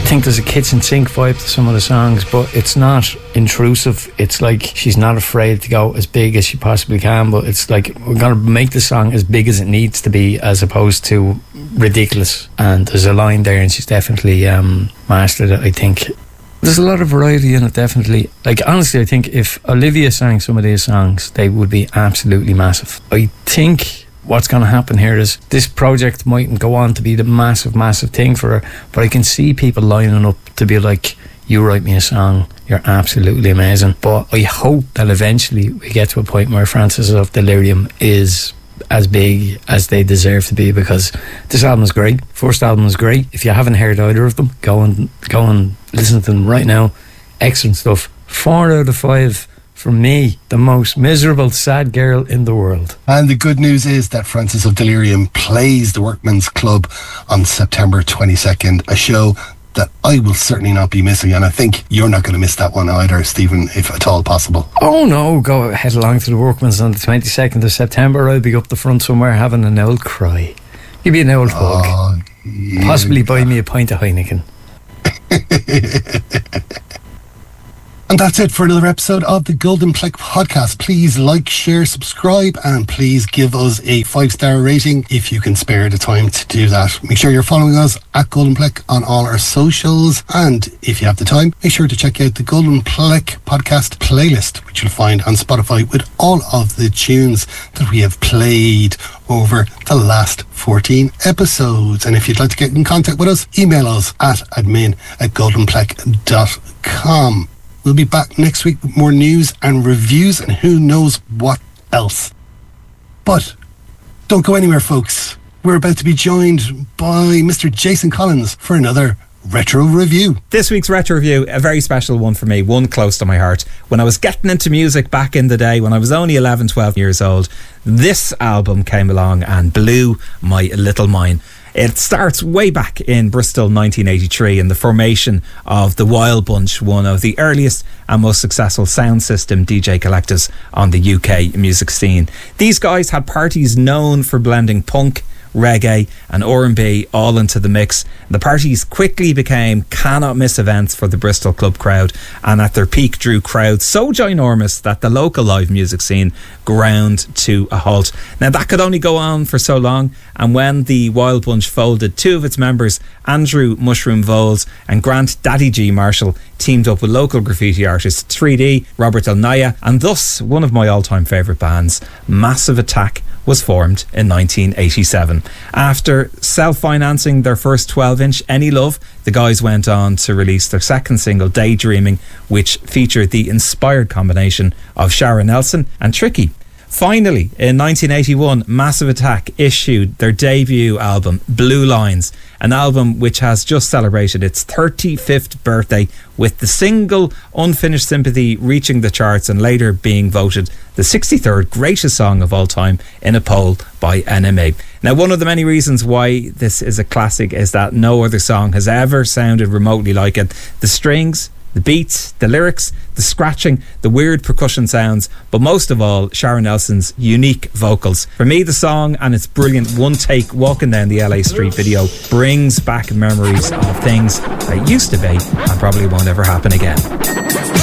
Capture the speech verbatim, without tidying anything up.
think there's a kitchen sink vibe to some of the songs, but it's not intrusive. It's like she's not afraid to go as big as she possibly can, but it's like we're going to make the song as big as it needs to be, as opposed to ridiculous. And there's a line there, and she's definitely um, mastered it, I think. There's a lot of variety in it, definitely. Like, honestly, I think if Olivia sang some of these songs, they would be absolutely massive. I think what's going to happen here is this project mightn't go on to be the massive, massive thing for her, but I can see people lining up to be like, you write me a song, you're absolutely amazing. But I hope that eventually we get to a point where Frances of Delirium is as big as they deserve to be, because this album is great. First album is great. If you haven't heard either of them, go and go and listen to them right now. Excellent stuff. Four out of five from me, the most miserable sad girl in the world. And the good news is that Frances of Delirium plays the Workman's Club on September twenty-second, a show that I will certainly not be missing, and I think you're not going to miss that one either, Stephen, if at all possible. Oh no, go head along to the Workman's on the twenty-second of September. I'll be up the front somewhere having an old cry. Give me an old hug. Oh, yeah. Possibly buy me a pint of Heineken. And that's it for another episode of the Golden Pleck podcast. Please like, share, subscribe, and please give us a five-star rating if you can spare the time to do that. Make sure you're following us at Golden Pleck on all our socials, and if you have the time, make sure to check out the Golden Pleck podcast playlist, which you'll find on Spotify with all of the tunes that we have played over the last fourteen episodes. And if you'd like to get in contact with us, email us at admin at goldenpleck dot com. We'll be back next week with more news and reviews and who knows what else. But don't go anywhere, folks. We're about to be joined by Mister Jason Collins for another Retro Review. This week's Retro Review, a very special one for me, one close to my heart. When I was getting into music back in the day, when I was only eleven, twelve years old, this album came along and blew my little mind. It starts way back in Bristol, nineteen eighty-three, in the formation of the Wild Bunch, one of the earliest and most successful sound system D J collectives on the U K music scene. These guys had parties known for blending punk, reggae and R and B all into the mix. The parties quickly became cannot miss events for the Bristol club crowd, and at their peak drew crowds so ginormous that the local live music scene ground to a halt. Now that could only go on for so long, and when the Wild Bunch folded, two of its members, Andrew Mushroom Voles and Grant Daddy G Marshall, teamed up with local graffiti artist three D, Robert Del Naya, and thus one of my all-time favourite bands, Massive Attack, was formed in nineteen eighty-seven. After self-financing their first twelve inch, Any Love, the guys went on to release their second single, Daydreaming, which featured the inspired combination of Shara Nelson and Tricky. Finally, in nineteen eighty-one, Massive Attack issued their debut album, Blue Lines, an album which has just celebrated its thirty-fifth birthday, with the single Unfinished Sympathy reaching the charts and later being voted the sixty-third greatest song of all time in a poll by N M A. Now, one of the many reasons why this is a classic is that no other song has ever sounded remotely like it. The strings, the beats, the lyrics, the scratching, the weird percussion sounds, but most of all, Shara Nelson's unique vocals. For me, the song and its brilliant one-take walking down the L A street video brings back memories of things that used to be and probably won't ever happen again.